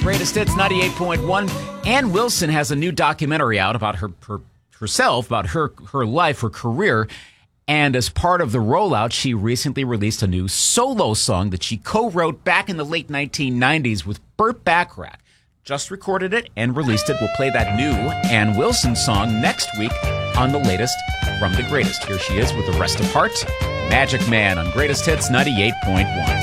Greatest Hits 98.1. Ann Wilson has a new documentary out about herself, about her life, her career. And as part of the rollout, she recently released a new solo song that she co-wrote back in the late 1990s with Burt Bacharach. Just recorded it and released it. We'll play that new Ann Wilson song next week on the latest From the Greatest. Here she is with The Rest Apart, Magic Man on Greatest Hits 98.1.